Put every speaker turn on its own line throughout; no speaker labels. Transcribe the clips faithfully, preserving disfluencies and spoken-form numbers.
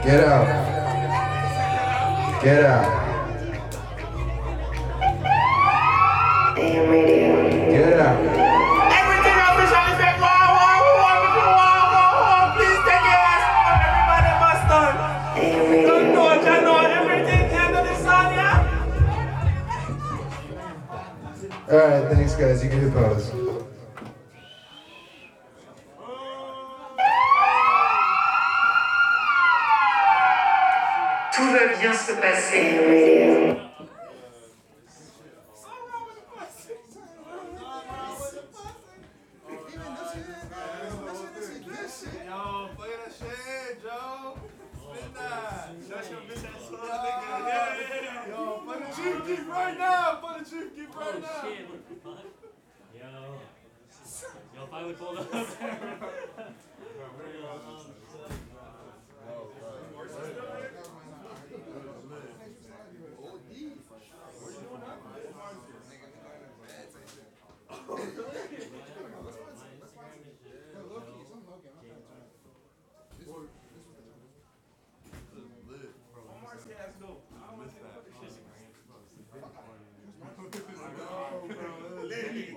Get out. Get out.
A M Radio.
Get out.
Everything officially said, wow, wow, wow, wow, wow, wow, please take your ass home. Everybody must done.
A M Radio.
Don't know, I know everything end of the song, yeah?
Alright, thanks guys. You can hit pause.
Tout va bien se passer. A M Radio.
Yo, play that shit, Joe. Spin that. Shut your bitch ass up, nigga. Yo, play the Chief Keef right now. Play the Chief Keef right now.
Shit, what the fuck? Yo. Yo, if I would pull up.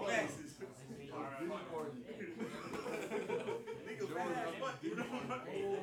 Nigga,